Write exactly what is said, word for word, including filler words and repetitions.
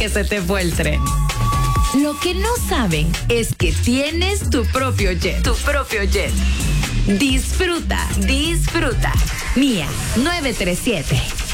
que se te fue el tren. Lo que no saben es que tienes tu propio jet. Tu propio jet. Disfruta, disfruta. Mía nueve tres siete.